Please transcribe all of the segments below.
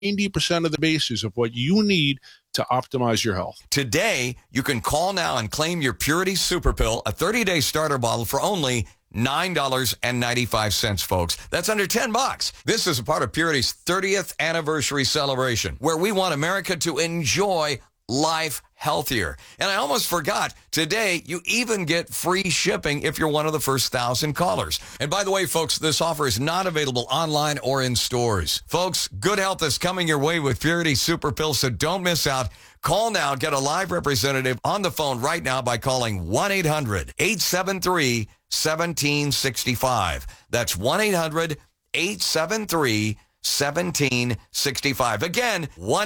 90% of the basis of what you need to optimize your health. Today, you can call now and claim your Purity Super Pill, a 30-day starter bottle for only $9.95, folks. That's under $10. This is a part of Purity's 30th anniversary celebration, where we want America to enjoy life healthier. And I almost forgot, today you even get free shipping if you're one of the first 1,000 callers. And by the way, folks, this offer is not available online or in stores. Folks, good health is coming your way with Purity Super Pill, so don't miss out. Call now, get a live representative on the phone right now by calling 1-800-873-1765. That's 1-800-873-1765. Again,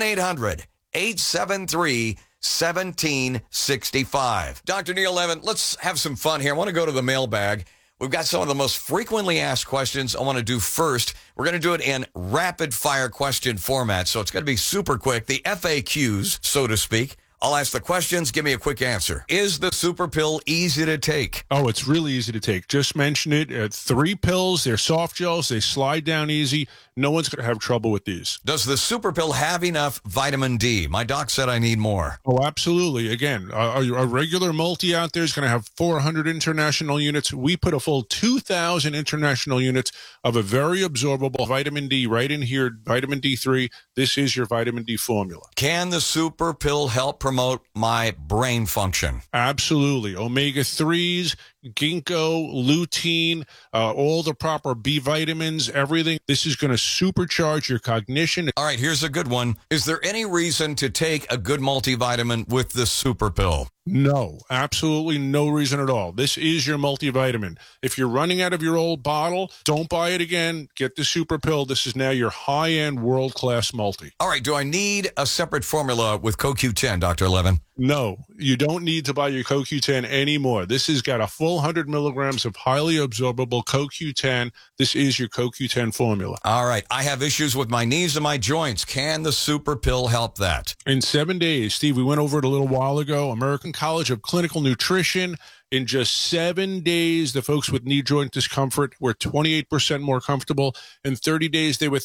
1-800-873-1765. Dr. Neil Levin, let's have some fun here. I want to go to the mailbag. We've got some of the most frequently asked questions I want to do first. We're going to do it in rapid fire question format, so it's going to be super quick. The FAQs, so to speak. I'll ask the questions. Give me a quick answer. Is the Super Pill easy to take? Oh, it's really easy to take. Just mention it. 3 pills. They're soft gels. They slide down easy. No one's going to have trouble with these. Does the Super Pill have enough vitamin D? My doc said I need more. Oh, absolutely. Again, a regular multi out there is going to have 400 international units. We put a full 2,000 international units of a very absorbable vitamin D right in here, vitamin D3. This is your vitamin D formula. Can the Super Pill help promote my brain function? Absolutely. Omega-3s, ginkgo, lutein, all the proper B vitamins, everything. This is going to supercharge your cognition. All right, here's a good one. Is there any reason to take a good multivitamin with the Super Pill? No, absolutely no reason at all. This is your multivitamin. If you're running out of your old bottle, don't buy it again. Get the Super Pill. This is now your high-end, world-class multi. All right, do I need a separate formula with CoQ10, Dr. Levin? No, you don't need to buy your CoQ10 anymore. This has got a full 100 milligrams of highly absorbable CoQ10. This is your CoQ10 formula. All right, I have issues with my knees and my joints. Can the Super Pill help that? In 7 days, Steve, we went over it a little while ago, American College of Clinical Nutrition. In just 7 days, the folks with knee joint discomfort were 28% more comfortable. In 30 days, they were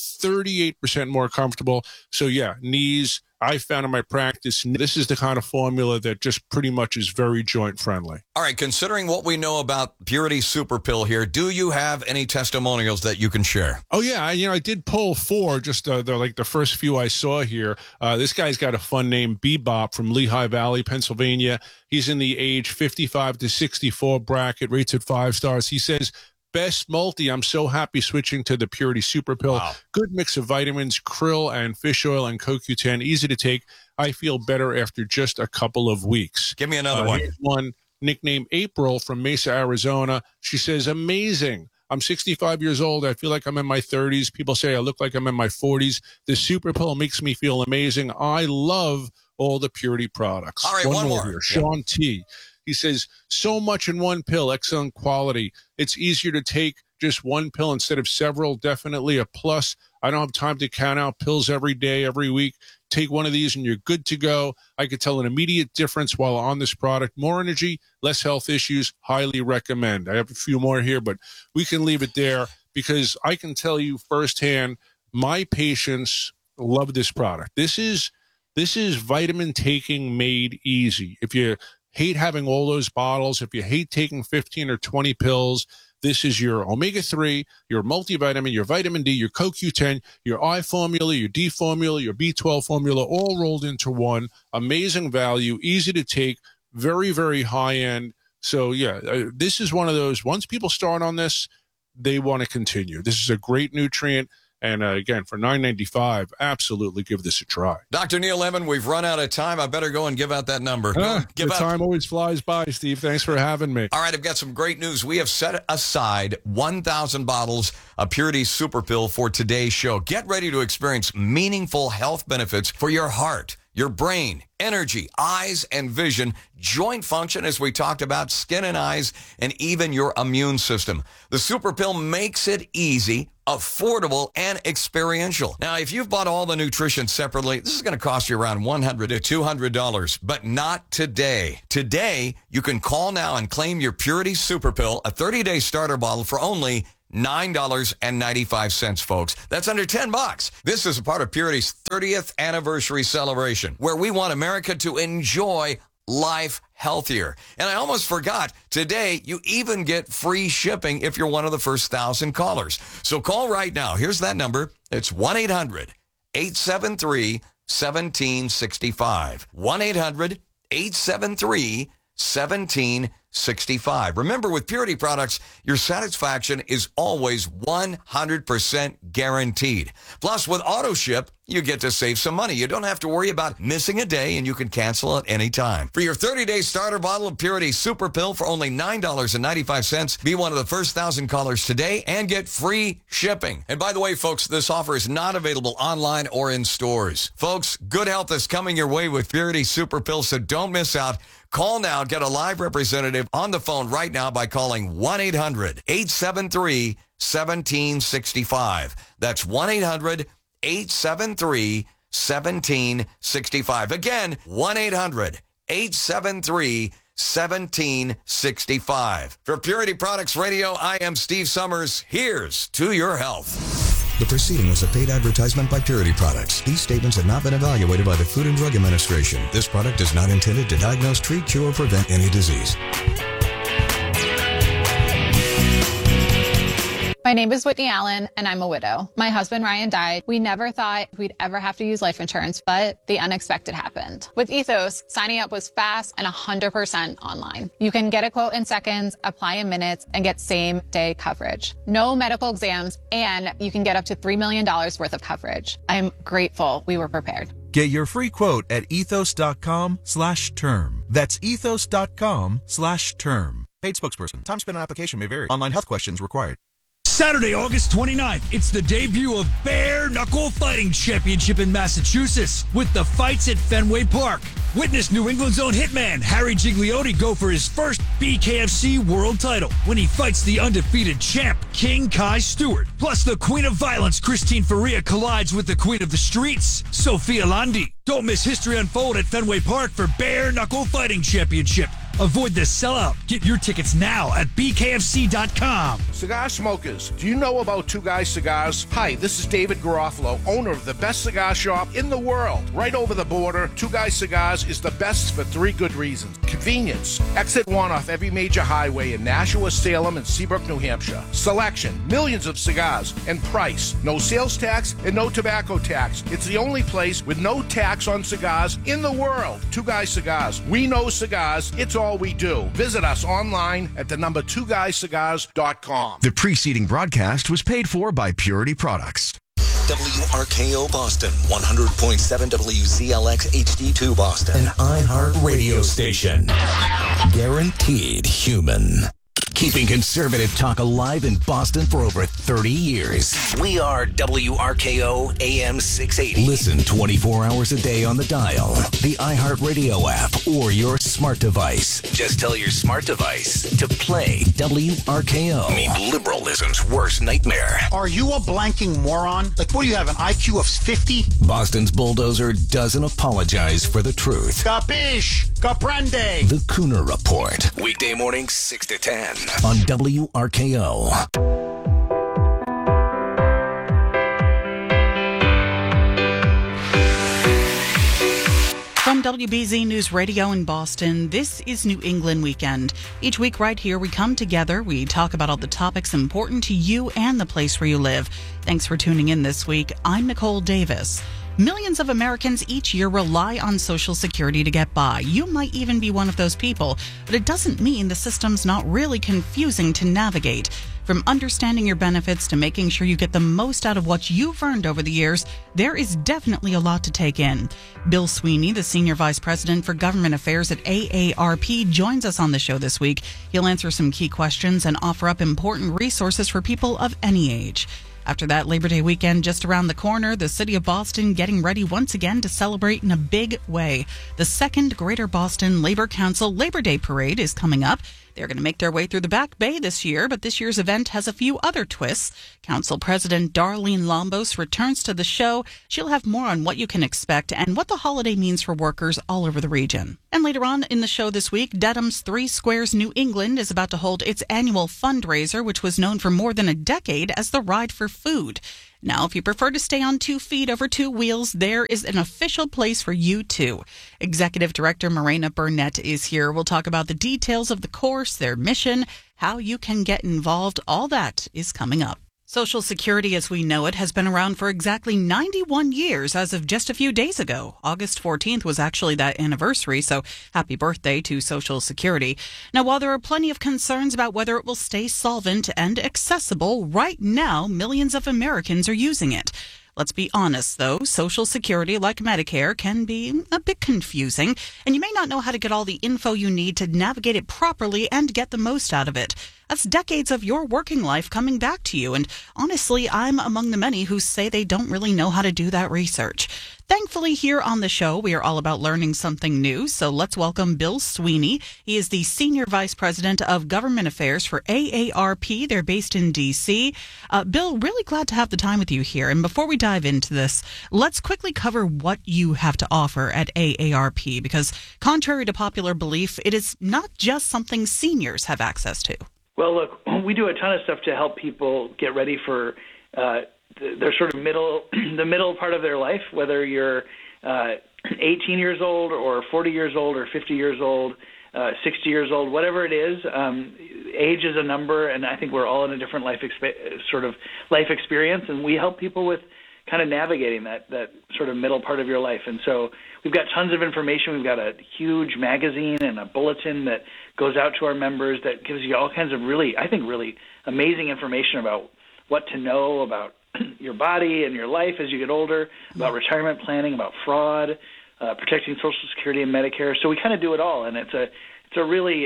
38% more comfortable. So yeah, knees, I found in my practice, this is the kind of formula that just pretty much is very joint friendly. All right, considering what we know about Purity Super Pill here, do you have any testimonials that you can share? Oh, yeah. I did pull 4, just like the first few I saw here. This guy's got a fun name, Bebop from Lehigh Valley, Pennsylvania. He's in the age 55 to 64 bracket, rates at 5 stars. He says, best multi. I'm so happy switching to the Purity Super Pill. Wow. Good mix of vitamins, krill and fish oil and CoQ10. Easy to take. I feel better after just a couple of weeks. Give me another one. Here's one nicknamed April from Mesa, Arizona. She says, amazing. I'm 65 years old. I feel like I'm in my 30s. People say I look like I'm in my 40s. The Super Pill makes me feel amazing. I love all the Purity products. All right, one more here. Sean T. He says, so much in one pill, excellent quality. It's easier to take just one pill instead of several, definitely a plus. I don't have time to count out pills every day, every week. Take one of these and you're good to go. I could tell an immediate difference while on this product. More energy, less health issues, highly recommend. I have a few more here, but we can leave it there because I can tell you firsthand, my patients love this product. This is vitamin taking made easy. If you hate having all those bottles, if you hate taking 15 or 20 pills, this is your omega-3, your multivitamin, your vitamin D, your CoQ10, your I formula, your D formula, your B12 formula, all rolled into one. Amazing value, easy to take, very, very high end. So yeah, this is one of those, once people start on this, they want to continue. This is a great nutrient. And again, for $9.95, absolutely give this a try. Dr. Neil Levin, we've run out of time. I better go and give out that number. Time always flies by, Steve. Thanks for having me. All right, I've got some great news. We have set aside 1,000 bottles of Purity Super Pill for today's show. Get ready to experience meaningful health benefits for your heart, your brain, energy, eyes and vision, joint function, as we talked about, skin and eyes, and even your immune system. The Super Pill makes it easy, affordable, and experiential. Now, if you've bought all the nutrition separately, this is going to cost you around $100 to $200, but not today. Today, you can call now and claim your Purity Super Pill, a 30-day starter bottle for only $9.95, folks. That's under $10. This is a part of Purity's 30th anniversary celebration, where we want America to enjoy life healthier. And I almost forgot, today you even get free shipping if you're one of the first 1,000 callers. So call right now. Here's that number. It's 1-800-873-1765. 1-800-873-1765. Remember, with Purity products, your satisfaction is always 100% guaranteed. Plus, with auto ship, you get to save some money. You don't have to worry about missing a day, and you can cancel at any time. For your 30-day starter bottle of Purity Super Pill for only $9.95, be one of the first 1,000 callers today and get free shipping. And by the way, folks, this offer is not available online or in stores. Folks, good health is coming your way with Purity Super Pill, so don't miss out. Call now. Get a live representative on the phone right now by calling 1-800-873-1765. That's 1-800-873-1765. Again, 1-800-873-1765. For Purity Products Radio, I am Steve Summers. Here's to your health. The preceding was a paid advertisement by Purity Products. These statements have not been evaluated by the Food and Drug Administration. This product is not intended to diagnose, treat, cure, or prevent any disease. My name is Whitney Allen, and I'm a widow. My husband, Ryan, died. We never thought we'd ever have to use life insurance, but the unexpected happened. With Ethos, signing up was fast and 100% online. You can get a quote in seconds, apply in minutes, and get same-day coverage. No medical exams, and you can get up to $3 million worth of coverage. I'm grateful we were prepared. Get your free quote at ethos.com/term. That's ethos.com/term. Paid spokesperson. Time spent on application may vary. Online health questions required. Saturday, August 29th, it's the debut of Bare Knuckle Fighting Championship in Massachusetts with the fights at Fenway Park. Witness New England's own hitman Harry Gigliotti go for his first BKFC world title when he fights the undefeated champ King Kai Stewart. Plus, the Queen of Violence Christine Faria collides with the Queen of the Streets, Sophia Landi. Don't miss history unfold at Fenway Park for Bare Knuckle Fighting Championship. Avoid the sellout. Get your tickets now at bkfc.com. Cigar smokers, do you know about Two Guys Cigars? Hi, this is David Garofalo, owner of the best cigar shop in the world. Right over the border, Two Guys Cigars is the best for 3 good reasons. Convenience. Exit 1 off every major highway in Nashua, Salem, and Seabrook, New Hampshire. Selection. Millions of cigars. And price. No sales tax and no tobacco tax. It's the only place with no tax on cigars in the world. Two Guys Cigars. We know cigars. It's all we do. Visit us online at the number 2guyscigars.com. The preceding broadcast was paid for by Purity Products. WRKO Boston, 100.7 WZLX HD2 Boston. An iHeart radio station. Guaranteed human. Keeping conservative talk alive in Boston for over 30 years. We are WRKO AM 680. Listen 24 hours a day on the dial, the iHeartRadio app, or your smart device. Just tell your smart device to play WRKO. Meet liberalism's worst nightmare. Are you a blanking moron? Like, what do you have, an IQ of 50? Boston's bulldozer doesn't apologize for the truth. Capiche? Caprende? The Cooner Report. Weekday mornings, 6 to 10 on WRKO. From WBZ News Radio in Boston, this is New England Weekend. Each week right here, we come together, we talk about all the topics important to you and the place where you live. Thanks for tuning in this week. I'm Nicole Davis. Millions of Americans each year rely on Social Security to get by. You might even be one of those people, but it doesn't mean the system's not really confusing to navigate. From understanding your benefits to making sure you get the most out of what you've earned over the years, there is definitely a lot to take in. Bill Sweeney, the Senior Vice President for Government Affairs at AARP, joins us on the show this week. He'll answer some key questions and offer up important resources for people of any age. After that Labor Day weekend just around the corner, the city of Boston getting ready once again to celebrate in a big way. The second Greater Boston Labor Council Labor Day Parade is coming up. They're going to make their way through the Back Bay this year, but this year's event has a few other twists. Council President Darlene Lombos returns to the show. She'll have more on what you can expect and what the holiday means for workers all over the region. And later on in the show this week, Dedham's Three Squares New England is about to hold its annual fundraiser, which was known for more than a decade as the Ride for Food. Now, if you prefer to stay on 2 feet over 2 wheels, there is an official place for you, too. Executive Director Morena Burnett is here. We'll talk about the details of the course, their mission, how you can get involved. All that is coming up. Social Security as we know it has been around for exactly 91 years as of just a few days ago. August 14th was actually that anniversary, so happy birthday to Social Security. Now, while there are plenty of concerns about whether it will stay solvent and accessible, right now millions of Americans are using it. Let's be honest, though, Social Security, like Medicare, can be a bit confusing, and you may not know how to get all the info you need to navigate it properly and get the most out of it. That's decades of your working life coming back to you, and honestly, I'm among the many who say they don't really know how to do that research. Thankfully, here on the show, we are all about learning something new, so let's welcome Bill Sweeney. He is the Senior Vice President of Government Affairs for AARP. They're based in D.C. Bill, really glad to have the time with you here. And before we dive into this, let's quickly cover what you have to offer at AARP, because contrary to popular belief, it is not just something seniors have access to. Well, look, we do a ton of stuff to help people get ready for their sort of the middle part of their life, whether you're 18 years old or 40 years old or 50 years old, 60 years old, whatever it is. Age is a number, and I think we're all in a different life experience, and we help people with kind of navigating that sort of middle part of your life. And so we've got tons of information. We've got a huge magazine and a bulletin that goes out to our members that gives you all kinds of really amazing information about what to know about your body and your life as you get older, about retirement planning, about fraud, protecting Social Security and Medicare. So we kind of do it all, and it is a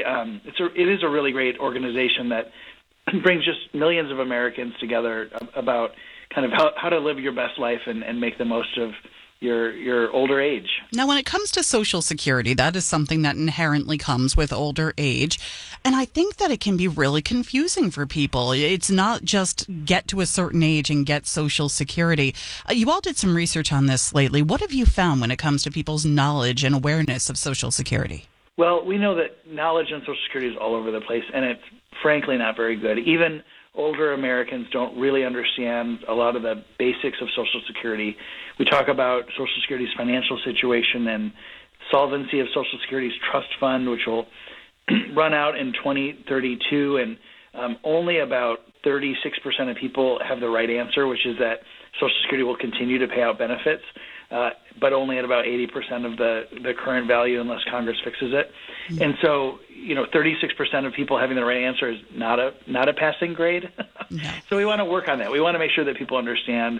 really great organization that brings just millions of Americans together about kind of how to live your best life and make the most of your older age. Now, when it comes to Social Security, that is something that inherently comes with older age. And I think that it can be really confusing for people. It's not just get to a certain age and get Social Security. You all did some research on this lately. What have you found when it comes to people's knowledge and awareness of Social Security? Well, we know that knowledge on Social Security is all over the place, and it's frankly not very good. Even older Americans don't really understand a lot of the basics of Social Security. We talk about Social Security's financial situation and solvency of Social Security's trust fund, which will run out in 2032, and only about 36% of people have the right answer, which is that Social Security will continue to pay out benefits, but only at about 80% of the current value unless Congress fixes it. Mm-hmm. And so, 36% of people having the right answer is not a passing grade. No. So we want to work on that. We want to make sure that people understand,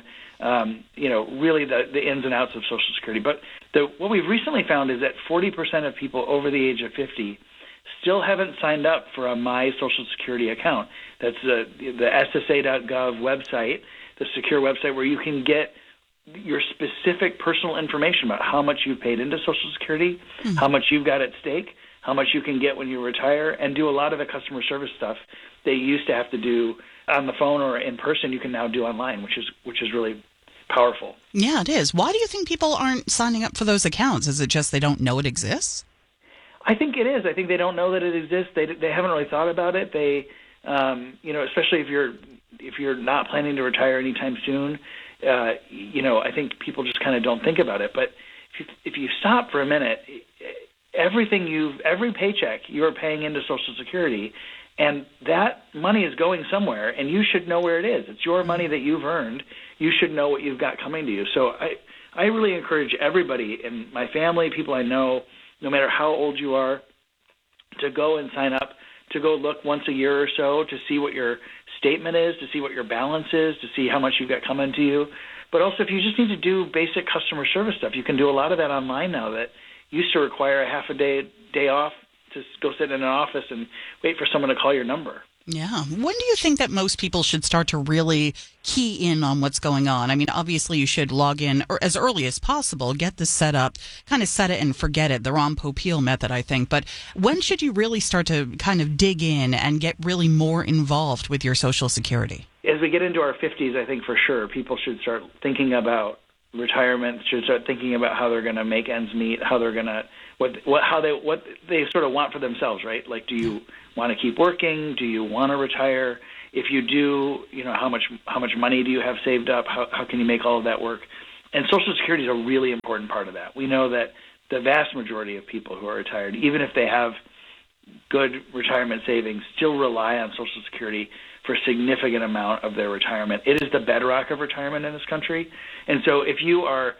really the ins and outs of Social Security. But what we've recently found is that 40% of people over the age of 50 still haven't signed up for a My Social Security account. That's the SSA.gov website, the secure website where you can get your specific personal information about how much you've paid into Social Security, how much you've got at stake, how much you can get when you retire, and do a lot of the customer service stuff that you used to have to do on the phone or in person. You can now do online, which is really powerful. Yeah, it is. Why do you think people aren't signing up for those accounts? Is it just they don't know it exists? I think it is. I think they don't know that it exists. They haven't really thought about it. They, especially if you're not planning to retire anytime soon, I think people just kind of don't think about it. But if you stop for a minute, every paycheck you're paying into Social Security, and that money is going somewhere, and you should know where it is. It's your money that you've earned. You should know what you've got coming to you. So I really encourage everybody in my family, people I know, no matter how old you are, to go and sign up, to go look once a year or so to see what your statement is, to see what your balance is, to see how much you've got coming to you. But also, if you just need to do basic customer service stuff, you can do a lot of that online now that used to require a half a day off to go sit in an office and wait for someone to call your number. Yeah. When do you think that most people should start to really key in on what's going on? I mean, obviously you should log in or as early as possible, get this set up, kind of set it and forget it, the Ron Popeil method, I think. But when should you really start to kind of dig in and get really more involved with your Social Security? As we get into our 50s, I think for sure people should start thinking about retirement, should start thinking about how they're going to make ends meet, how they're going to what they sort of want for themselves, right? Like, do you want to keep working? Do you want to retire? If you do, how much money do you have saved up? How can you make all of that work? And Social Security is a really important part of that. We know that the vast majority of people who are retired, even if they have good retirement savings, still rely on Social Security for a significant amount of their retirement. It is the bedrock of retirement in this country. And so if you are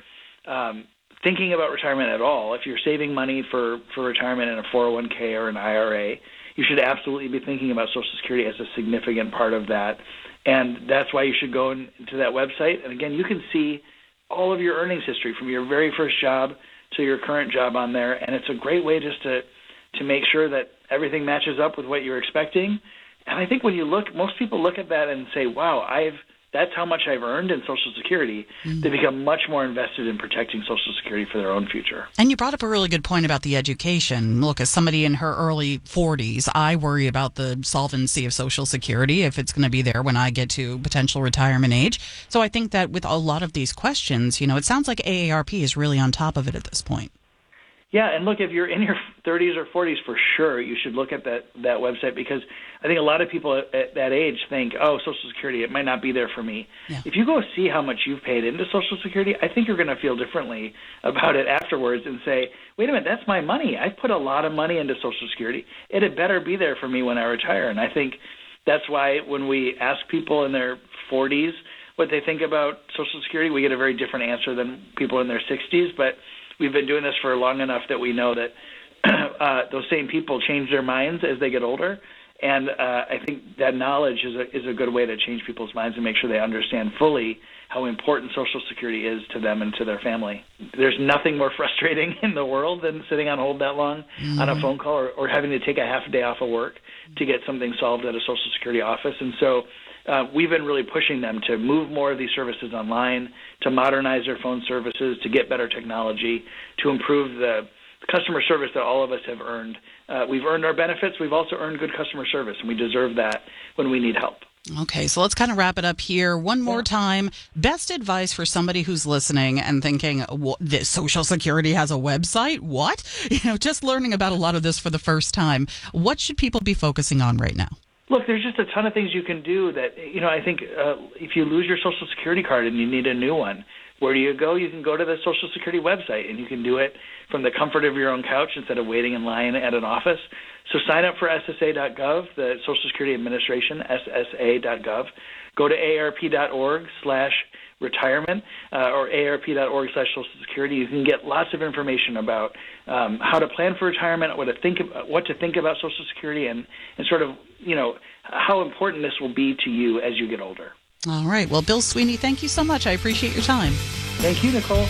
thinking about retirement at all, if you're saving money for retirement in a 401k or an IRA, you should absolutely be thinking about Social Security as a significant part of that. And that's why you should go into that website. And again, you can see all of your earnings history from your very first job to your current job on there. And it's a great way just to make sure that everything matches up with what you're expecting. And I think when you look, most people look at that and say, wow, that's how much I've earned in Social Security. Mm-hmm. They become much more invested in protecting Social Security for their own future. And you brought up a really good point about the education. Look, as somebody in her early 40s, I worry about the solvency of Social Security, if it's going to be there when I get to potential retirement age. So I think that with a lot of these questions, it sounds like AARP is really on top of it at this point. Yeah, and look, if you're in your 30s or 40s, for sure, you should look at that website, because I think a lot of people at that age think, oh, Social Security, it might not be there for me. Yeah. If you go see how much you've paid into Social Security, I think you're going to feel differently about it afterwards and say, wait a minute, that's my money. I put a lot of money into Social Security. It had better be there for me when I retire. And I think that's why when we ask people in their 40s what they think about Social Security, we get a very different answer than people in their 60s. But we've been doing this for long enough that we know that those same people change their minds as they get older. And I think that knowledge is a good way to change people's minds and make sure they understand fully how important Social Security is to them and to their family. There's nothing more frustrating in the world than sitting on hold that long on a phone call or having to take a half a day off of work to get something solved at a Social Security office. And so we've been really pushing them to move more of these services online, to modernize their phone services, to get better technology, to improve the customer service that all of us have earned. We've earned our benefits. We've also earned good customer service, and we deserve that when we need help. Okay, so let's kind of wrap it up here one more time. Best advice for somebody who's listening and thinking, this Social Security has a website? What? Just learning about a lot of this for the first time. What should people be focusing on right now? Look, there's just a ton of things you can do that, I think if you lose your Social Security card and you need a new one, where do you go? You can go to the Social Security website, and you can do it from the comfort of your own couch instead of waiting in line at an office. So sign up for SSA.gov, the Social Security Administration, SSA.gov. Go to AARP.org/retirement or AARP.org/Social Security. You can get lots of information about how to plan for retirement, what to think about Social Security, and sort of, how important this will be to you as you get older. All right. Well, Bill Sweeney, thank you so much. I appreciate your time. Thank you, Nicole.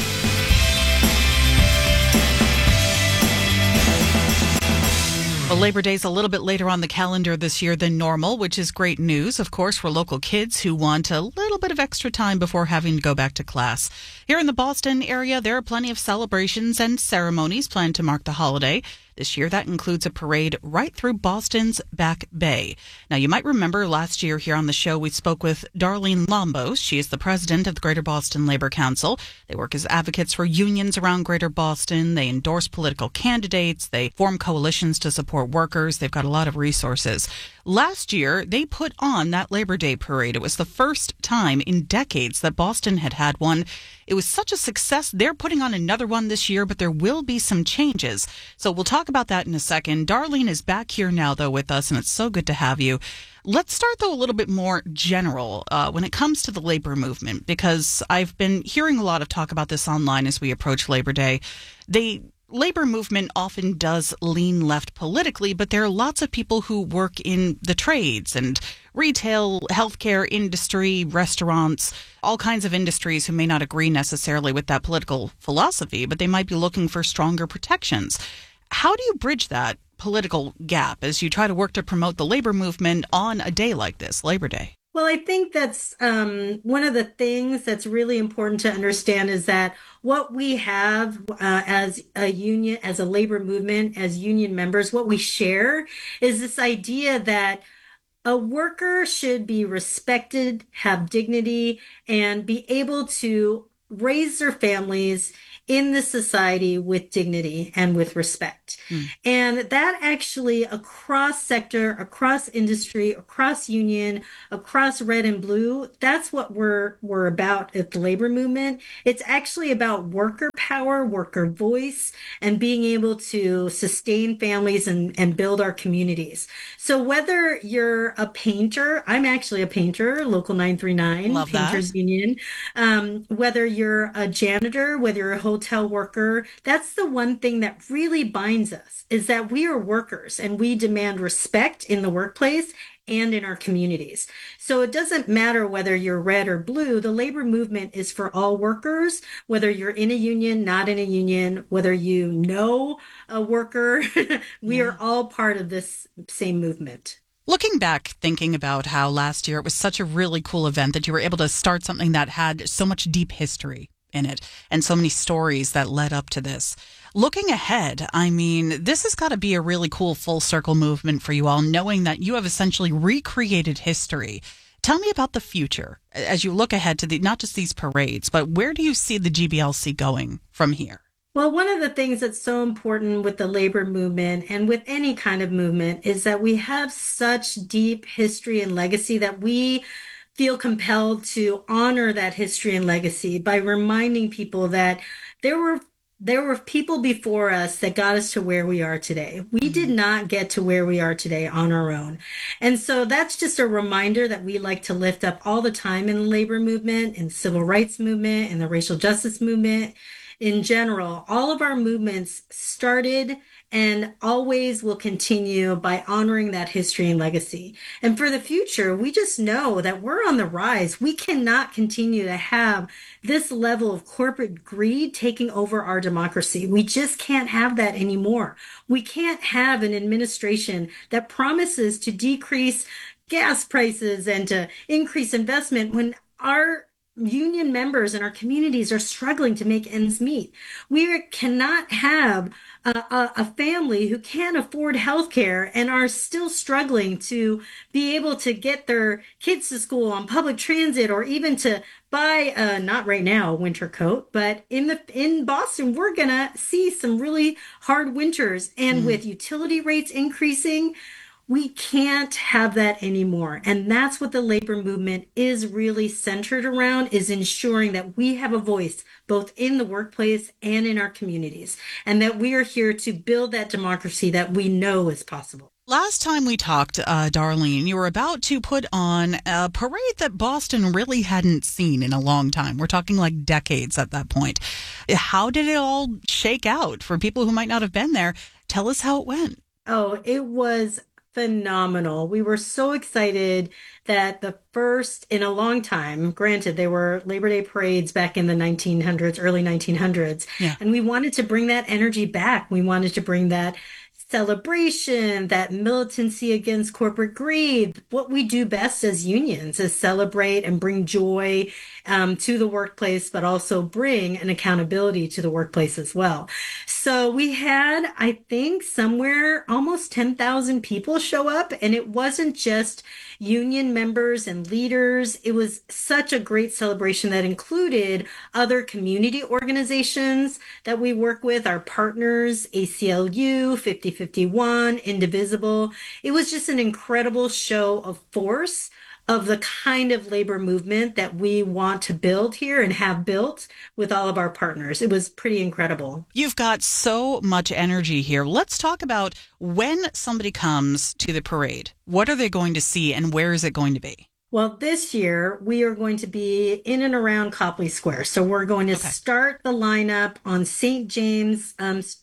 Well, Labor Day is a little bit later on the calendar this year than normal, which is great news, of course, for local kids who want a little bit of extra time before having to go back to class. Here in the Boston area, there are plenty of celebrations and ceremonies planned to mark the holiday. This year, that includes a parade right through Boston's Back Bay. Now, you might remember last year here on the show, we spoke with Darlene Lombos. She is the president of the Greater Boston Labor Council. They work as advocates for unions around Greater Boston. They endorse political candidates. They form coalitions to support workers. They've got a lot of resources. Last year, they put on that Labor Day parade. It was the first time in decades that Boston had one. It was such a success. They're putting on another one this year, but there will be some changes. So we'll talk about that in a second. Darlene is back here now, though, with us, and it's so good to have you. Let's start, though, a little bit more general when it comes to the labor movement, because I've been hearing a lot of talk about this online as we approach Labor Day. Labor movement often does lean left politically, but there are lots of people who work in the trades and retail, healthcare industry, restaurants, all kinds of industries who may not agree necessarily with that political philosophy, but they might be looking for stronger protections. How do you bridge that political gap as you try to work to promote the labor movement on a day like this, Labor Day? Well, I think that's one of the things that's really important to understand is that what we have as a union, as a labor movement, as union members, what we share is this idea that a worker should be respected, have dignity, and be able to raise their families in the society with dignity and with respect. And that actually across sector, across industry, across union, across red and blue, that's what we're about at the labor movement. It's actually about worker power, worker voice, and being able to sustain families and build our communities. So whether you're a painter, I'm actually a painter, Local 939, Love Painters that. Union. Whether you're a janitor, whether you're a hotel worker, that's the one thing that really binds us is that we are workers and we demand respect in the workplace and in our communities. So it doesn't matter whether you're red or blue. The labor movement is for all workers, whether you're in a union, not in a union, whether you know a worker, we are all part of this same movement. Looking back, thinking about how last year it was such a really cool event that you were able to start something that had so much deep history in it and so many stories that led up to this. Looking ahead, I mean, this has got to be a really cool full circle movement for you all, knowing that you have essentially recreated history. Tell me about the future as you look ahead to not just these parades, but where do you see the GBLC going from here? Well, one of the things that's so important with the labor movement and with any kind of movement is that we have such deep history and legacy that we feel compelled to honor that history and legacy by reminding people that there were people before us that got us to where we are today. We did not get to where we are today on our own. And so that's just a reminder that we like to lift up all the time in the labor movement, in the civil rights movement, in the racial justice movement. In general, all of our movements started and always will continue by honoring that history and legacy. And for the future, we just know that we're on the rise. We cannot continue to have this level of corporate greed taking over our democracy. We just can't have that anymore. We can't have an administration that promises to decrease gas prices and to increase investment when our union members in our communities are struggling to make ends meet. We cannot have a family who can't afford healthcare and are still struggling to be able to get their kids to school on public transit or even to buy not right now a winter coat, but in Boston we're gonna see some really hard winters, and with utility rates increasing, we can't have that anymore. And that's what the labor movement is really centered around, is ensuring that we have a voice both in the workplace and in our communities, and that we are here to build that democracy that we know is possible. Last time we talked, Darlene, you were about to put on a parade that Boston really hadn't seen in a long time. We're talking like decades at that point. How did it all shake out for people who might not have been there? Tell us how it went. Oh, it was phenomenal. We were so excited that the first in a long time, granted, they were Labor Day parades back in the 1900s, early 1900s. Yeah. And we wanted to bring that energy back. We wanted to bring that celebration, that militancy against corporate greed. What we do best as unions is celebrate and bring joy to the workplace, but also bring an accountability to the workplace as well. So we had, I think, somewhere almost 10,000 people show up, and it wasn't just union members and leaders. It was such a great celebration that included other community organizations that we work with, our partners, ACLU, 5051, Indivisible. It was just an incredible show of force of the kind of labor movement that we want to build here and have built with all of our partners. It was pretty incredible. You've got so much energy here. Let's talk about when somebody comes to the parade. What are they going to see and where is it going to be? Well, this year we are going to be in and around Copley Square. So we're going to start the lineup on St. James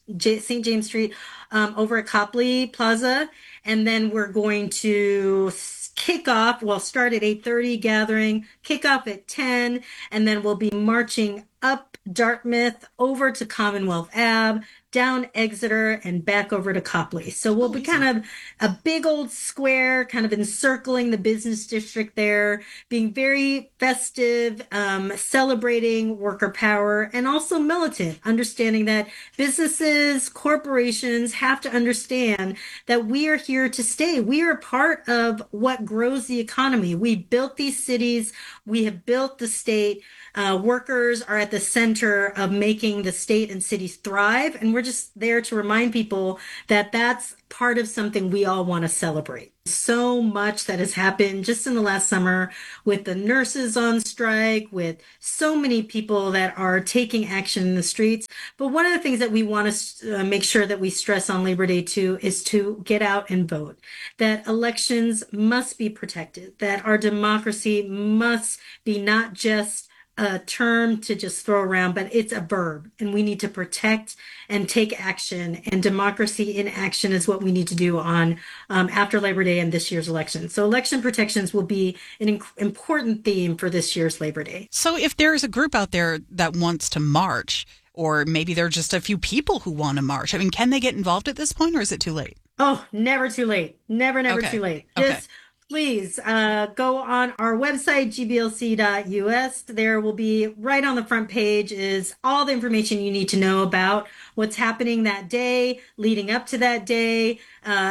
Street over at Copley Plaza. And then we're going to kick off, we'll start at 8:30 gathering, kick off at 10, and then we'll be marching up Dartmouth over to Commonwealth Ave, down Exeter and back over to Copley. So we'll be kind of a big old square, kind of encircling the business district there, being very festive, celebrating worker power, and also militant, understanding that businesses, corporations have to understand that we are here to stay. We are part of what grows the economy. We built these cities. We have built the state. Workers are at the center of making the state and cities thrive. And we're just there to remind people that that's part of something we all want to celebrate. So much that has happened just in the last summer with the nurses on strike, with so many people that are taking action in the streets. But one of the things that we want to make sure that we stress on Labor Day too is to get out and vote, that elections must be protected, that our democracy must be not just a term to just throw around, but it's a verb, and we need to protect and take action. And democracy in action is what we need to do on after Labor Day and this year's election. So election protections will be an important theme for this year's Labor Day. So if there's a group out there that wants to march, or maybe there are just a few people who want to march, I mean, can they get involved at this point, or is it too late? Oh, never too late. Never too late. Just please go on our website, gblc.us. There will be right on the front page is all the information you need to know about what's happening that day, leading up to that day.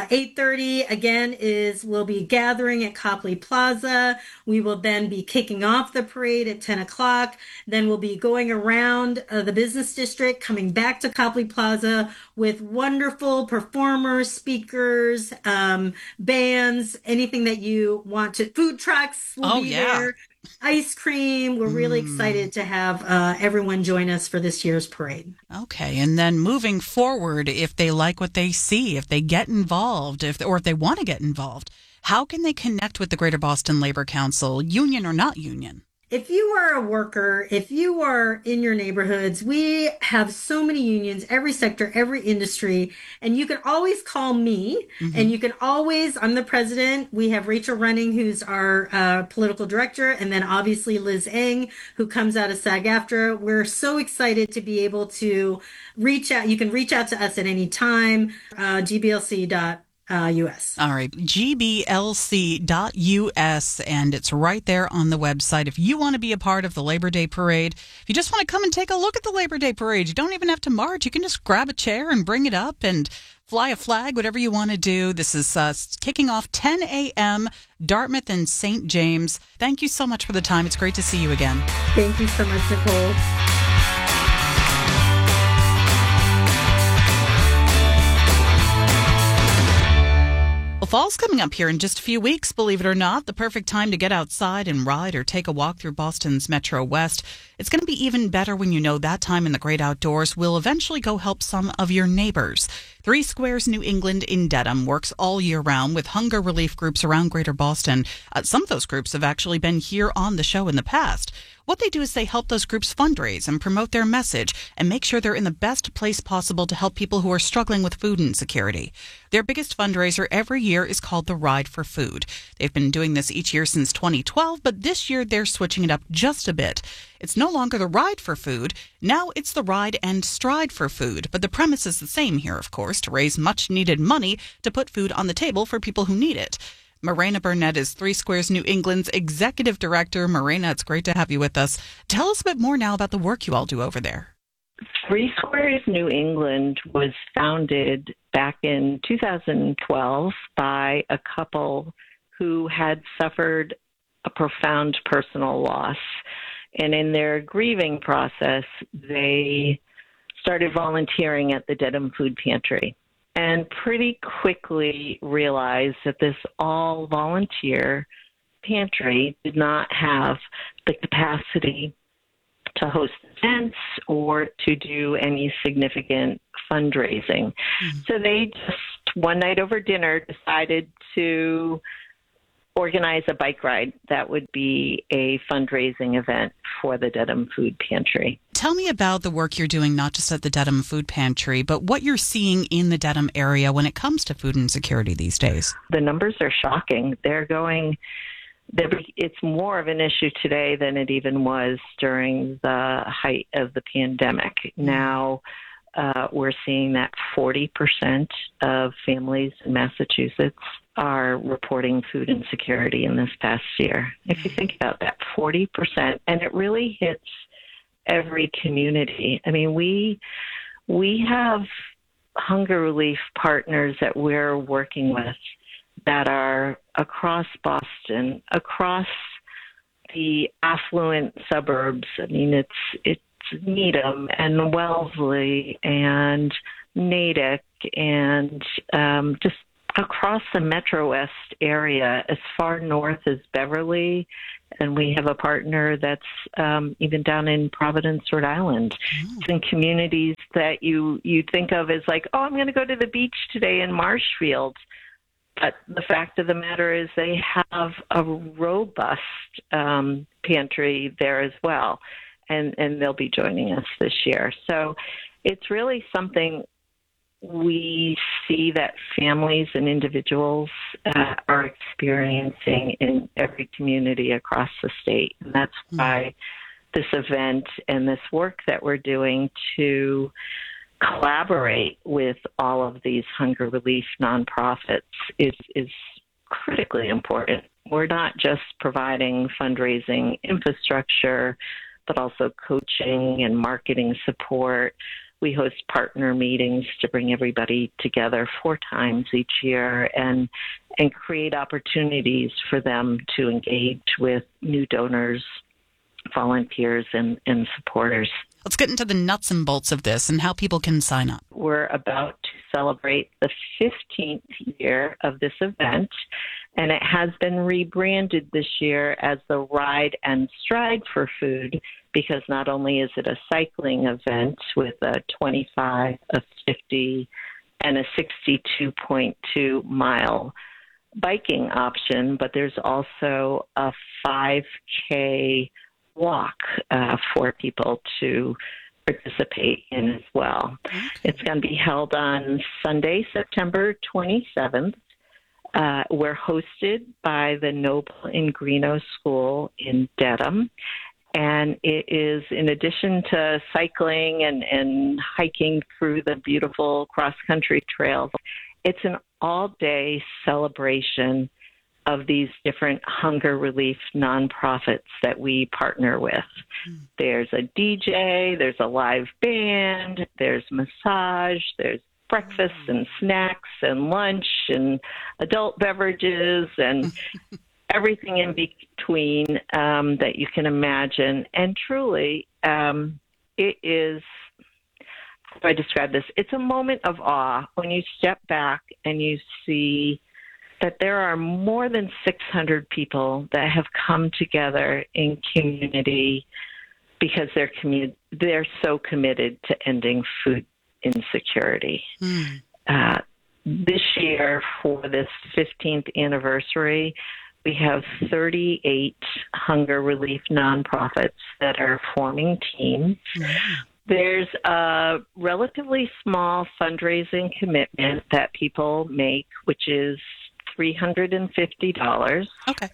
8:30 again we'll be gathering at Copley Plaza. We will then be kicking off the parade at 10 o'clock. Then we'll be going around the business district, coming back to Copley Plaza with wonderful performers, speakers, bands, anything that you want to. Food trucks will be there. Ice cream. We're really excited to have everyone join us for this year's parade. Okay. And then moving forward, if they like what they see, if they get involved, if they want to get involved, how can they connect with the Greater Boston Labor Council, union or not union? If you are a worker, if you are in your neighborhoods, we have so many unions, every sector, every industry, and you can always call me, and you can always, I'm the president. We have Rachel Running, who's our political director, and then obviously Liz Eng, who comes out of SAG-AFTRA. We're so excited to be able to reach out. You can reach out to us at any time, gblc.us. All right, gblc.us, and it's right there on the website. If you want to be a part of the Labor Day Parade, if you just want to come and take a look at the Labor Day Parade, you don't even have to march. You can just grab a chair and bring it up and fly a flag, whatever you want to do. This is kicking off 10 a.m., Dartmouth and St. James. Thank you so much for the time. It's great to see you again. Thank you so much, Nicole. Well, fall's coming up here in just a few weeks, believe it or not. The perfect time to get outside and ride or take a walk through Boston's Metro West. It's going to be even better when you know that time in the great outdoors will eventually go help some of your neighbors. Three Squares New England in Dedham works all year round with hunger relief groups around Greater Boston. Some of those groups have actually been here on the show in the past. What they do is they help those groups fundraise and promote their message and make sure they're in the best place possible to help people who are struggling with food insecurity. Their biggest fundraiser every year is called the Ride for Food. They've been doing this each year since 2012, but this year they're switching it up just a bit. It's no longer the Ride for Food. Now it's the Ride and Stride for Food. But the premise is the same here, of course, to raise much needed money to put food on the table for people who need it. Morena Burnett is Three Squares New England's executive director. Morena, it's great to have you with us. Tell us a bit more now about the work you all do over there. Three Squares New England was founded back in 2012 by a couple who had suffered a profound personal loss. And in their grieving process, they started volunteering at the Dedham Food Pantry and pretty quickly realized that this all-volunteer pantry did not have the capacity to host events or to do any significant fundraising. So they just, one night over dinner, decided to organize a bike ride that would be a fundraising event for the Dedham Food Pantry. Tell me about the work you're doing, not just at the Dedham Food Pantry, but what you're seeing in the Dedham area when it comes to food insecurity these days. The numbers are shocking. It's more of an issue today than it even was during the height of the pandemic. Now, we're seeing that 40% of families in Massachusetts are reporting food insecurity in this past year. If you think about that, 40%, and it really hits every community. I mean, we have hunger relief partners that we're working with that are across Boston, across the affluent suburbs. I mean, it's Needham and Wellesley and Natick and just across the Metro West area, as far north as Beverly. And we have a partner that's even down in Providence, Rhode Island. It's in communities that you think of as like, oh, I'm going to go to the beach today in Marshfield. But the fact of the matter is they have a robust pantry there as well. And they'll be joining us this year. So it's really something we see that families and individuals are experiencing in every community across the state. And that's why this event and this work that we're doing to collaborate with all of these hunger relief nonprofits is critically important. We're not just providing fundraising infrastructure, but also coaching and marketing support. We host partner meetings to bring everybody together 4 times each year and create opportunities for them to engage with new donors, volunteers, and supporters. Let's get into the nuts and bolts of this and how people can sign up. We're about to celebrate the 15th year of this event, and it has been rebranded this year as the Ride and Stride for Food, because not only is it a cycling event with a 25, a 50, and a 62.2 mile biking option, but there's also a 5K walk for people to participate in as well. It's going to be held on Sunday, September 27th. We're hosted by the Noble and Greeno School in Dedham. And it is, in addition to cycling and hiking through the beautiful cross-country trails, it's an all-day celebration of these different hunger relief nonprofits that we partner with. There's a DJ, there's a live band, there's massage, there's breakfast and snacks and lunch and adult beverages and everything in between that you can imagine. And truly, it is, how do I describe this? It's a moment of awe when you step back and you see that there are more than 600 people that have come together in community because they're so committed to ending food insecurity. This year, for this 15th anniversary, we have 38 hunger relief nonprofits that are forming teams. There's a relatively small fundraising commitment that people make, which is $350. Okay.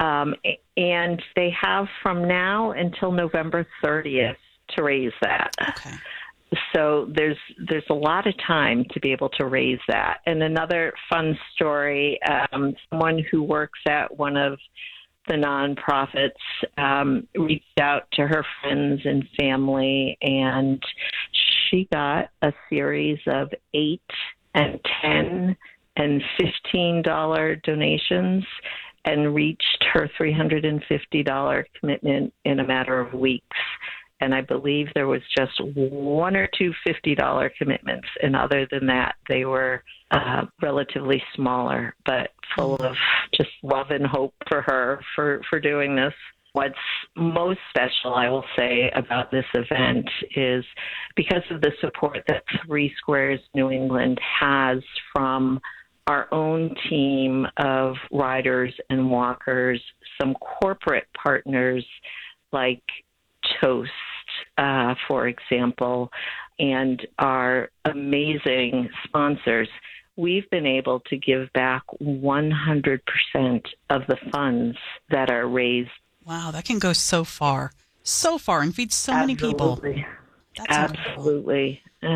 And they have from now until November 30th to raise that. Okay. So there's a lot of time to be able to raise that. And another fun story, someone who works at one of the nonprofits reached out to her friends and family, and she got a series of $8 and $10 and $15 donations and reached her $350 commitment in a matter of weeks. And I believe there was just 1 or 2 $50 commitments. And other than that, they were relatively smaller, but full of just love and hope for her for doing this. What's most special, I will say, about this event is because of the support that Three Squares New England has from our own team of riders and walkers, some corporate partners like Toast, for example, and our amazing sponsors, we've been able to give back 100% of the funds that are raised. Wow, that can go so far, and feed so many people. Absolutely.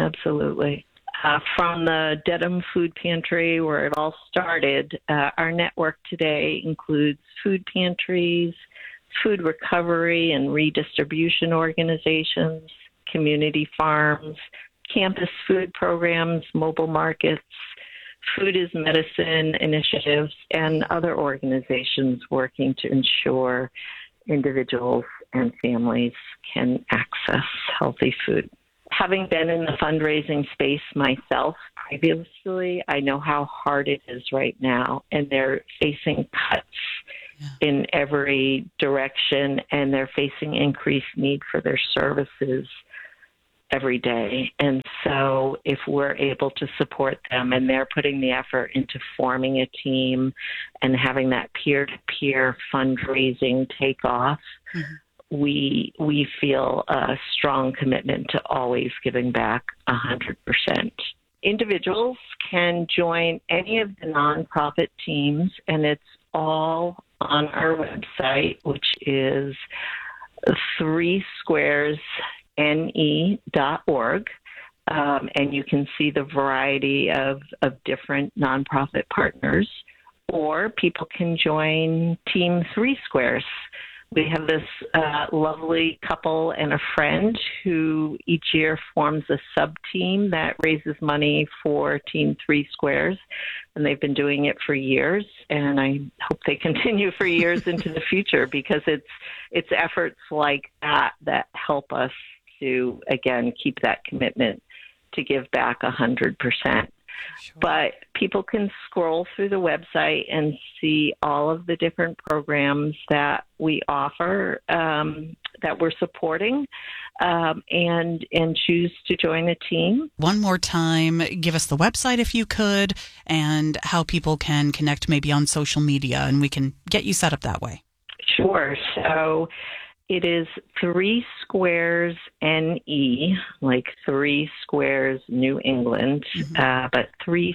From the Dedham Food Pantry, where it all started, our network today includes food pantries, food recovery and redistribution organizations, community farms, campus food programs, mobile markets, food is medicine initiatives, and other organizations working to ensure individuals and families can access healthy food. Having been in the fundraising space myself previously, I know how hard it is right now, and they're facing cuts in every direction, and they're facing increased need for their services every day. And so if we're able to support them, and they're putting the effort into forming a team and having that peer-to-peer fundraising take off, we feel a strong commitment to always giving back 100%. Individuals can join any of the nonprofit teams, and it's all on our website, which is 3squaresne.org. And you can see the variety of different nonprofit partners, or people can join Team 3 Squares. We have this lovely couple and a friend who each year forms a sub-team that raises money for Team 3 Squares, and they've been doing it for years, and I hope they continue for years into the future, because it's efforts like that help us to, again, keep that commitment to give back 100%. Sure. But people can scroll through the website and see all of the different programs that we offer, that we're supporting, and choose to join a team. One more time, give us the website if you could, and how people can connect maybe on social media, and we can get you set up that way. Sure. So it is 3 Squares NE, like 3 Squares New England, but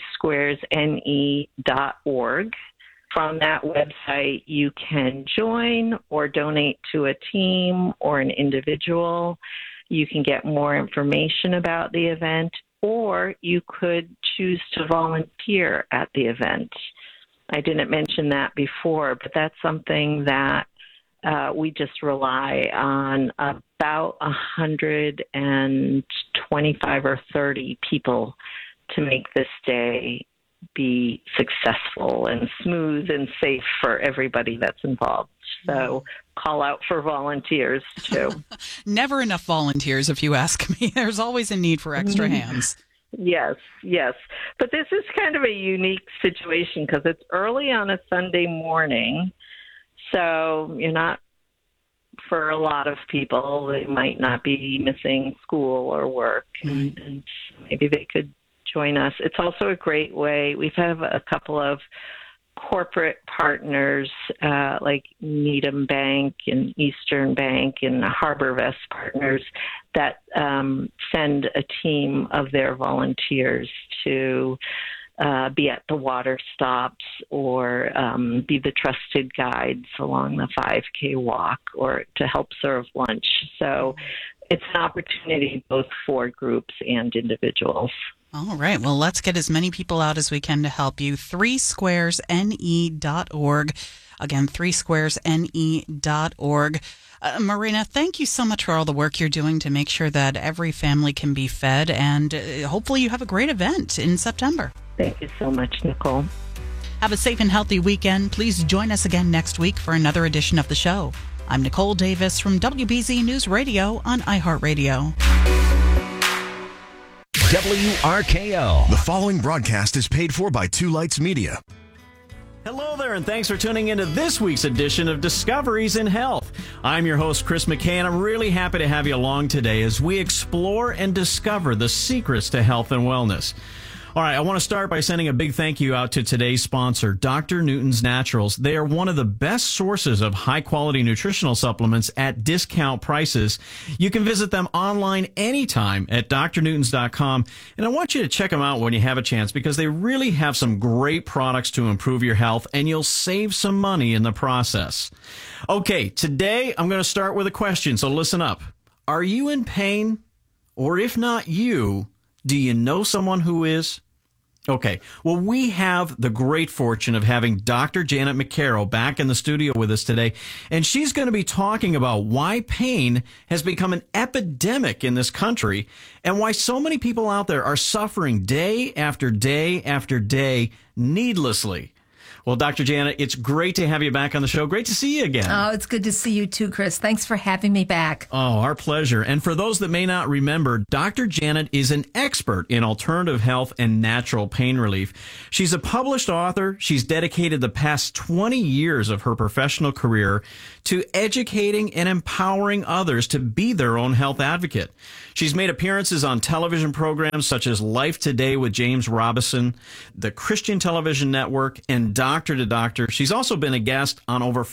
3squaresne.org. From that website, you can join or donate to a team or an individual. You can get more information about the event, or you could choose to volunteer at the event. I didn't mention that before, but that's something that we just rely on about 125 or 30 people to make this day be successful and smooth and safe for everybody that's involved. So call out for volunteers, too. Never enough volunteers, if you ask me. There's always a need for extra hands. Yes. But this is kind of a unique situation because it's early on a Sunday morning. So you're not, for a lot of people, they might not be missing school or work, and maybe they could join us. It's also a great way. We've had a couple of corporate partners like Needham Bank and Eastern Bank and HarborVest partners that send a team of their volunteers to be at the water stops or be the trusted guides along the 5K walk or to help serve lunch. So it's an opportunity both for groups and individuals. All right. Well, let's get as many people out as we can to help you. 3squaresne.org. Again, 3squaresne.org. Marina, thank you so much for all the work you're doing to make sure that every family can be fed, and hopefully you have a great event in September. Thank you so much, Nicole. Have a safe and healthy weekend. Please join us again next week for another edition of the show. I'm Nicole Davis from WBZ News Radio on iHeartRadio. WRKL. The following broadcast is paid for by Two Lights Media. Hello there, and thanks for tuning into this week's edition of Discoveries in Health. I'm your host, Chris McKay, and I'm really happy to have you along today as we explore and discover the secrets to health and wellness. All right, I want to start by sending a big thank you out to today's sponsor, Dr. Newton's Naturals. They are one of the best sources of high-quality nutritional supplements at discount prices. You can visit them online anytime at drnewtons.com, and I want you to check them out when you have a chance because they really have some great products to improve your health, and you'll save some money in the process. Okay, today I'm going to start with a question, so listen up. Are you in pain? Or if not you, do you know someone who is? Okay, well, we have the great fortune of having Dr. Janet McCarroll back in the studio with us today, and she's going to be talking about why pain has become an epidemic in this country and why so many people out there are suffering day after day after day needlessly. Well, Dr. Janet, it's great to have you back on the show. Great to see you again. Oh, it's good to see you too, Chris. Thanks for having me back. Oh, our pleasure. And for those that may not remember, Dr. Janet is an expert in alternative health and natural pain relief. She's a published author. She's dedicated the past 20 years of her professional career to educating and empowering others to be their own health advocate. She's made appearances on television programs such as Life Today with James Robison, the Christian Television Network, and Doctor to Doctor. She's also been a guest on over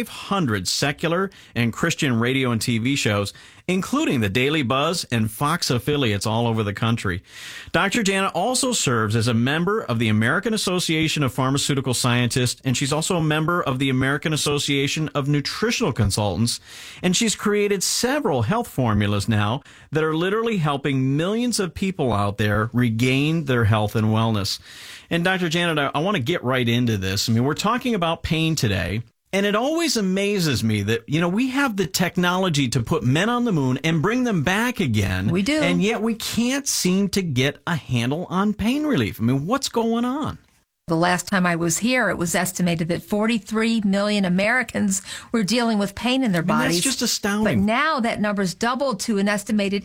500 secular and Christian radio and TV shows, including the Daily Buzz and Fox affiliates all over the country. Dr. Janet also serves as a member of the American Association of Pharmaceutical Scientists, and she's also a member of the American Association of Nutritional Consultants, and she's created several health formulas now that are literally helping millions of people out there regain their health and wellness. And Dr. Janet, I want to get right into this. I mean, we're talking about pain today. And it always amazes me that, we have the technology to put men on the moon and bring them back again. We do. And yet we can't seem to get a handle on pain relief. I mean, what's going on? The last time I was here, it was estimated that 43 million Americans were dealing with pain in their bodies. That's just astounding. But now that number's doubled to an estimated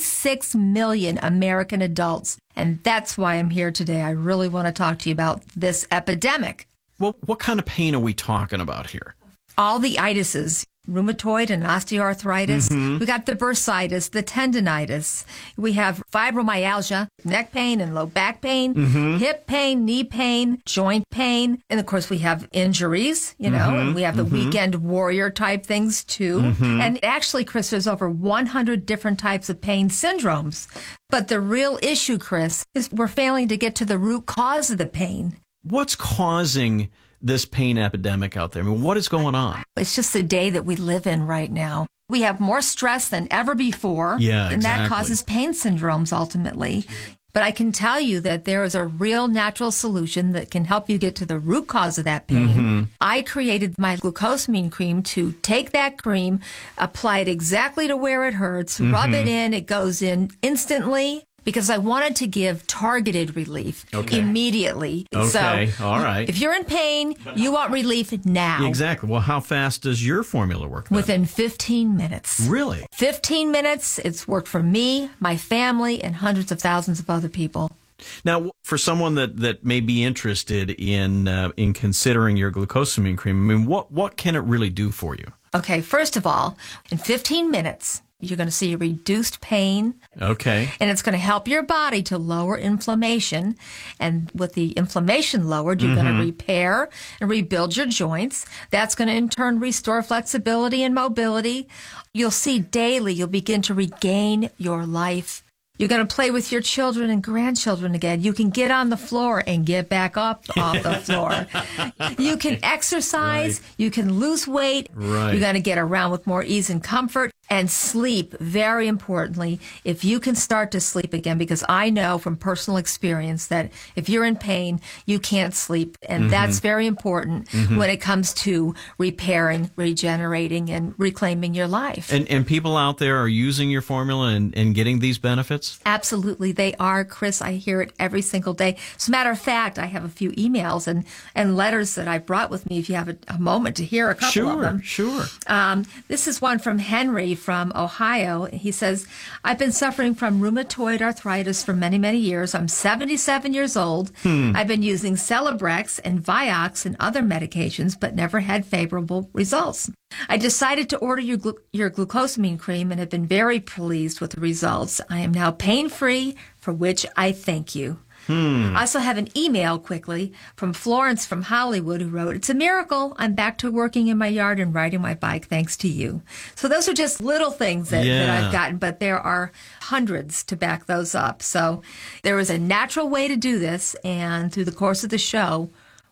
86 million American adults. And that's why I'm here today. I really want to talk to you about this epidemic. Well, what kind of pain are we talking about here? All the itises, rheumatoid and osteoarthritis. Mm-hmm. We got the bursitis, the tendinitis. We have fibromyalgia, neck pain and low back pain, hip pain, knee pain, joint pain. And of course, we have injuries, and we have the weekend warrior type things too. And actually, Chris, there's over 100 different types of pain syndromes. But the real issue, Chris, is we're failing to get to the root cause of the pain. What's causing this pain epidemic out there? I mean, what is going on? It's just the day that we live in right now. We have more stress than ever before. Yeah, and that causes pain syndromes ultimately. But I can tell you that there is a real natural solution that can help you get to the root cause of that pain. I created my glucosamine cream to take that cream, apply it exactly to where it hurts, rub it in, it goes in instantly. Because I wanted to give targeted relief immediately. Okay, so, all right. If you're in pain, you want relief now. Exactly. Well, how fast does your formula work then? Within 15 minutes. Really? 15 minutes. It's worked for me, my family, and hundreds of thousands of other people. Now, for someone that may be interested in considering your glucosamine cream, I mean, what can it really do for you? Okay, first of all, in 15 minutes, you're going to see reduced pain. Okay. And it's going to help your body to lower inflammation. And with the inflammation lowered, you're going to repair and rebuild your joints. That's going to in turn restore flexibility and mobility. You'll see daily, you'll begin to regain your life. You're going to play with your children and grandchildren again. You can get on the floor and get back up off the floor. You can exercise. Right. You can lose weight. Right. You're going to get around with more ease and comfort. And sleep, very importantly, if you can start to sleep again, because I know from personal experience that if you're in pain, you can't sleep. And that's very important when it comes to repairing, regenerating, and reclaiming your life. And people out there are using your formula and getting these benefits? Absolutely, they are, Chris. I hear it every single day. As a matter of fact, I have a few emails and letters that I brought with me if you have a moment to hear a couple of them. Sure. This is one from Henry from Ohio. He says, I've been suffering from rheumatoid arthritis for many, many years. I'm 77 years old. I've been using Celebrex and Vioxx and other medications, but never had favorable results. I decided to order your glucosamine cream and have been very pleased with the results. I am now pain-free, for which I thank you. I also have an email quickly from Florence from Hollywood who wrote, it's a miracle. I'm back to working in my yard and riding my bike thanks to you. So those are just little things that I've gotten, but there are hundreds to back those up. So there is a natural way to do this, and through the course of the show,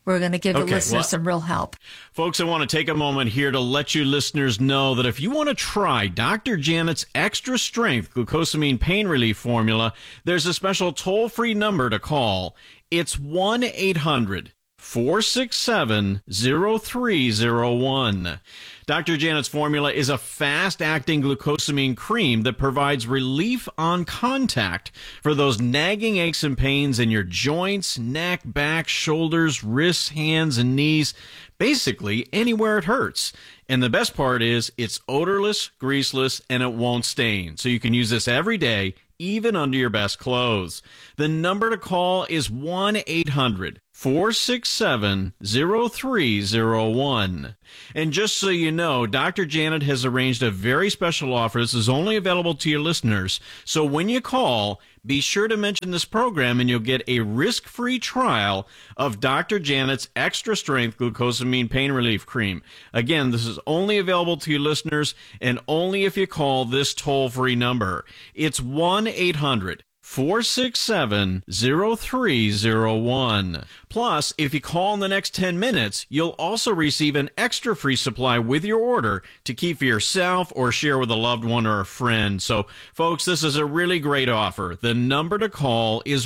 we're going to give the listeners some real help. Folks, I want to take a moment here to let you listeners know that if you want to try Dr. Janet's Extra Strength Glucosamine Pain Relief Formula, there's a special toll-free number to call. It's 1-800-467-0301. Dr. Janet's formula is a fast-acting glucosamine cream that provides relief on contact for those nagging aches and pains in your joints, neck, back, shoulders, wrists, hands, and knees, basically anywhere it hurts. And the best part is it's odorless, greaseless, and it won't stain. So you can use this every day, even under your best clothes. The number to call is 1-800-467-0301. And just so you know, Dr. Janet has arranged a very special offer. This is only available to your listeners. So when you call, be sure to mention this program and you'll get a risk-free trial of Dr. Janet's Extra Strength Glucosamine Pain Relief Cream. Again, this is only available to your listeners and only if you call this toll-free number. It's 1-800-467-0301. Plus, if you call in the next 10 minutes, you'll also receive an extra free supply with your order to keep for yourself or share with a loved one or a friend. So, folks, this is a really great offer. The number to call is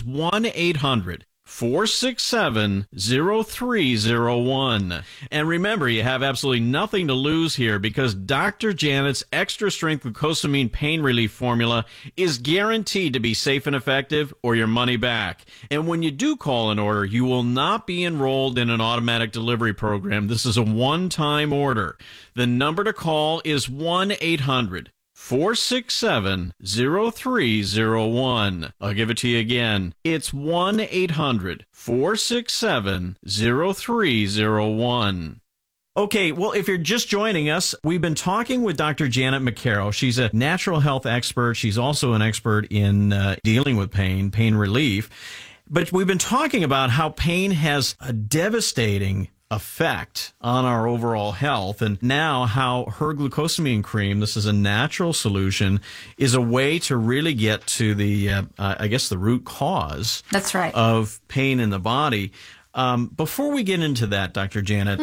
1-800-467-0301. And remember, you have absolutely nothing to lose here because Dr. Janet's Extra Strength Glucosamine Pain Relief Formula is guaranteed to be safe and effective or your money back. And when you do call an order, you will not be enrolled in an automatic delivery program. This is a one-time order. The number to call is 1-800-467-0301. I'll give it to you again. It's 1-800-467-0301. Okay, well, if you're just joining us, we've been talking with Dr. Janet McCarroll. She's a natural health expert. She's also an expert in dealing with pain relief. But we've been talking about how pain has a devastating effect on our overall health, and now how her glucosamine cream, this is a natural solution, is a way to really get to the the root cause. That's right. Of pain in the body. Before we get into that, Dr. Janet,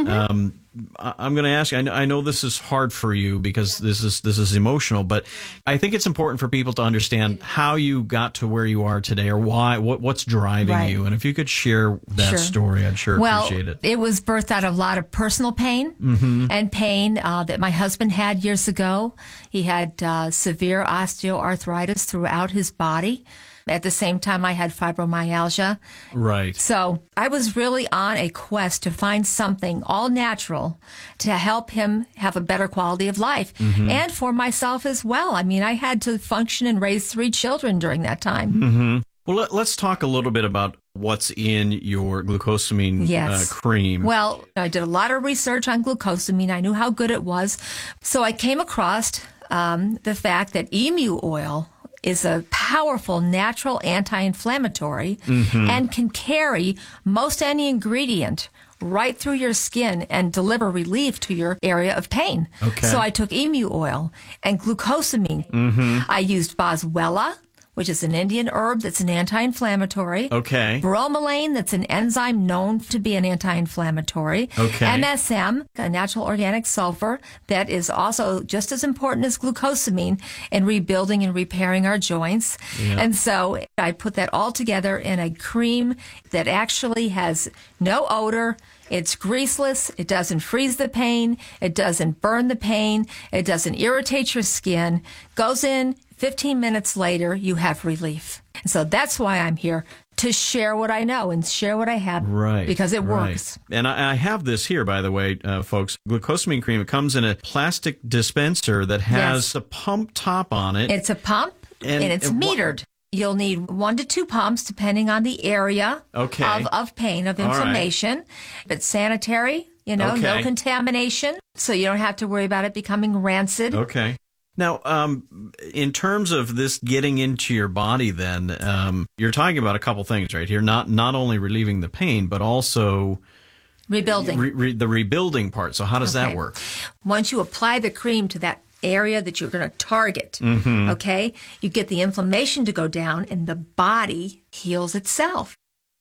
I'm going to ask you, I know this is hard for you because this is emotional, but I think it's important for people to understand how you got to where you are today, or what's driving you. And if you could share that story, I'd appreciate it. It was birthed out of a lot of personal pain and pain that my husband had years ago. He had severe osteoarthritis throughout his body. At the same time, I had fibromyalgia. Right. So I was really on a quest to find something all natural to help him have a better quality of life and for myself as well. I mean, I had to function and raise 3 children during that time. Well, let's talk a little bit about what's in your glucosamine cream. Well, I did a lot of research on glucosamine. I knew how good it was. So I came across the fact that emu oil is a powerful natural anti-inflammatory and can carry most any ingredient right through your skin and deliver relief to your area of pain. Okay. So I took emu oil and glucosamine. I used boswellia, which is an Indian herb that's an anti-inflammatory. Okay. Bromelain, that's an enzyme known to be an anti-inflammatory. Okay. MSM, a natural organic sulfur that is also just as important as glucosamine in rebuilding and repairing our joints. Yeah. And so I put that all together in a cream that actually has no odor. It's greaseless. It doesn't freeze the pain. It doesn't burn the pain. It doesn't irritate your skin. Goes in 15 minutes later, you have relief. And so that's why I'm here, to share what I know and share what I have. Right. Because it works. And I have this here, by the way, folks. Glucosamine cream, it comes in a plastic dispenser that has a pump top on it. It's a pump and it's metered. You'll need 1 to 2 pumps depending on the area of pain, of inflammation. Right. It's sanitary, no contamination, so you don't have to worry about it becoming rancid. Okay. Now, in terms of this getting into your body then, you're talking about a couple things right here, not only relieving the pain, but also rebuilding. The rebuilding part. So how does that work? Once you apply the cream to that area that you're going to target, you get the inflammation to go down and the body heals itself.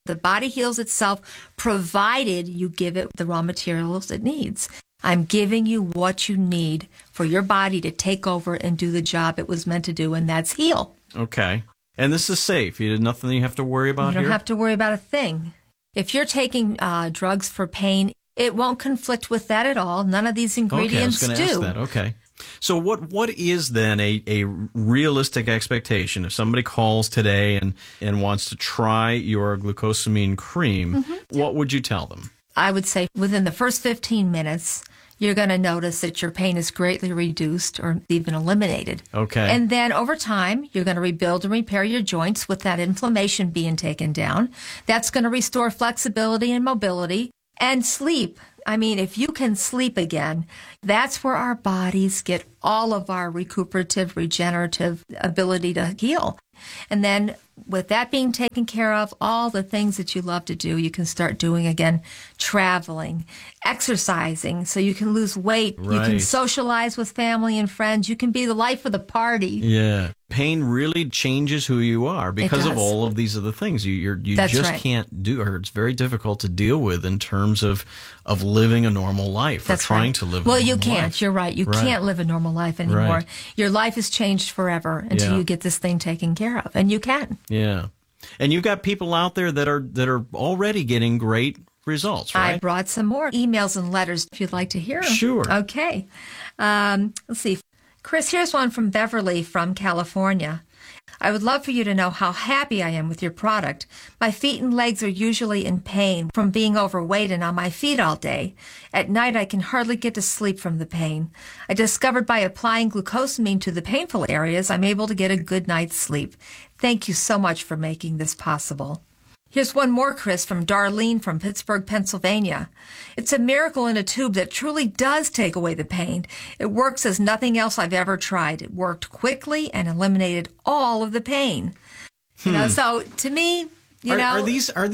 The body heals itself provided you give it the raw materials it needs. I'm giving you what you need for your body to take over and do the job it was meant to do, and that's heal. Okay. And this is safe. There's nothing you have to worry about here? You don't have to worry about a thing. If you're taking drugs for pain, it won't conflict with that at all. None of these ingredients do. Okay, I was going to ask that. Okay. So what is then a realistic expectation if somebody calls today and wants to try your glucosamine cream? What would you tell them? I would say within the first 15 minutes, you're going to notice that your pain is greatly reduced or even eliminated. Okay. And then over time, you're going to rebuild and repair your joints with that inflammation being taken down. That's going to restore flexibility and mobility and sleep. I mean, if you can sleep again, that's where our bodies get all of our recuperative, regenerative ability to heal. And then with that being taken care of, all the things that you love to do, you can start doing again, traveling, exercising, so you can lose weight. Right. You can socialize with family and friends. You can be the life of the party. Yeah. Pain really changes who you are because of all of these other things you just can't do, or it's very difficult to deal with in terms of living a normal life or trying to live a normal life. Well, you can't. You're right. You can't live a normal life anymore. Right. Your life is changed forever until you get this thing taken care of, and you can. Yeah. And you've got people out there that are already getting great results, right? I brought some more emails and letters if you'd like to hear them. Sure. Okay. Let's see. Chris, here's one from Beverly from California. I would love for you to know how happy I am with your product. My feet and legs are usually in pain from being overweight and on my feet all day. At night, I can hardly get to sleep from the pain. I discovered by applying glucosamine to the painful areas, I'm able to get a good night's sleep. Thank you so much for making this possible. Here's one more, Chris, from Darlene from Pittsburgh, Pennsylvania. It's a miracle in a tube that truly does take away the pain. It works as nothing else I've ever tried. It worked quickly and eliminated all of the pain. You know, so to me, are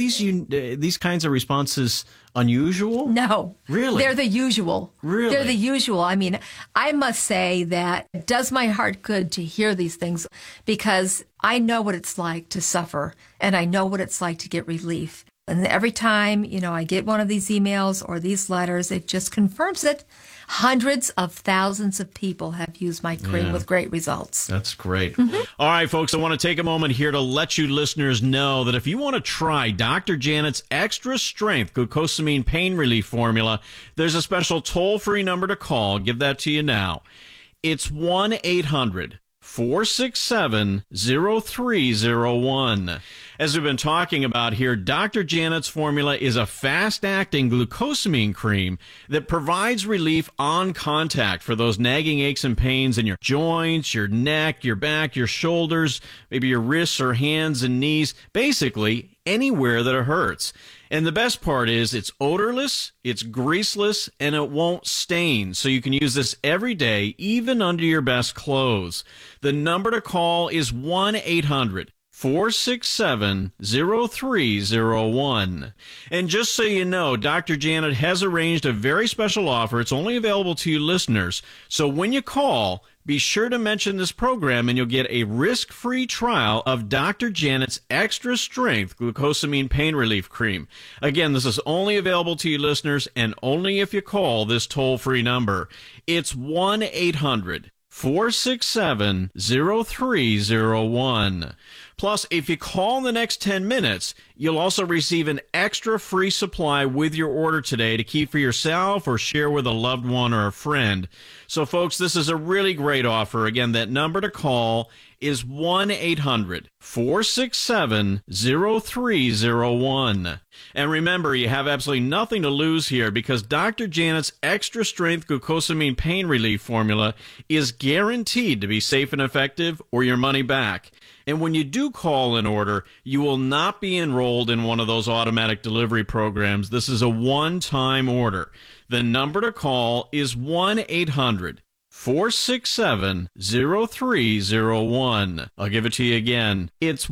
these kinds of responses unusual? No. Really? They're the usual. Really? They're the usual. I mean, I must say that it does my heart good to hear these things because I know what it's like to suffer and I know what it's like to get relief. And every time, I get one of these emails or these letters, it just confirms it. Hundreds of thousands of people have used my cream with great results. That's great. All right, folks, I want to take a moment here to let you listeners know that if you want to try Dr. Janet's Extra Strength Glucosamine Pain Relief Formula, there's a special toll-free number to call. I'll give that to you now. It's 1-800-467-0301. As we've been talking about here, Dr. Janet's formula is a fast-acting glucosamine cream that provides relief on contact for those nagging aches and pains in your joints, your neck, your back, your shoulders, maybe your wrists or hands and knees, basically anywhere that it hurts. And the best part is it's odorless, it's greaseless, and it won't stain. So you can use this every day, even under your best clothes. The number to call is 1-800-467-0301. And just so you know, Dr. Janet has arranged a very special offer. It's only available to you listeners. So when you call, be sure to mention this program and you'll get a risk-free trial of Dr. Janet's Extra Strength Glucosamine Pain Relief Cream. Again, this is only available to you listeners and only if you call this toll-free number. It's 1-800-467-0301. Plus, if you call in the next 10 minutes, you'll also receive an extra free supply with your order today to keep for yourself or share with a loved one or a friend. So, folks, this is a really great offer. Again, that number to call is 1-800-467-0301. And remember, you have absolutely nothing to lose here because Dr. Janet's Extra Strength Glucosamine Pain Relief Formula is guaranteed to be safe and effective or your money back. And when you do call an order, you will not be enrolled in one of those automatic delivery programs. This is a one-time order. The number to call is 1-800-467-0301. I'll give it to you again. It's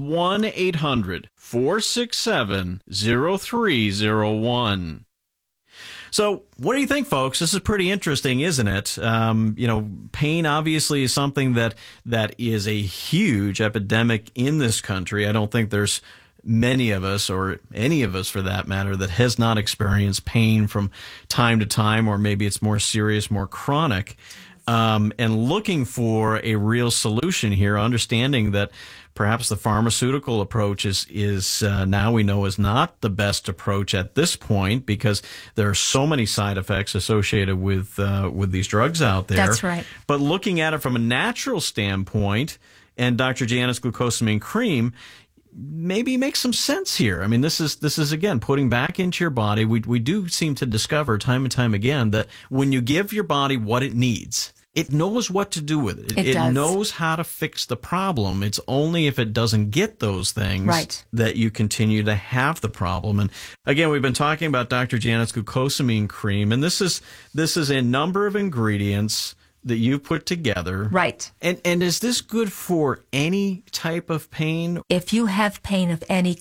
1-800-467-0301. So what do you think, folks? This is pretty interesting, isn't it? Pain obviously is something that is a huge epidemic in this country. I don't think there's many of us, or any of us for that matter, that has not experienced pain from time to time, or maybe it's more serious, more chronic, and looking for a real solution here, understanding that perhaps the pharmaceutical approach is now we know is not the best approach at this point, because there are so many side effects associated with these drugs out there. That's right. But looking at it from a natural standpoint, and Dr. Janice glucosamine cream maybe makes some sense here. I mean, this is again putting back into your body. We do seem to discover time and time again that when you give your body what it needs, it knows what to do with it. It knows how to fix the problem. It's only if it doesn't get those things that you continue to have the problem. And again, we've been talking about Dr. Janice glucosamine cream, and this is a number of ingredients that you put together. Right. And is this good for any type of pain? If you have pain of any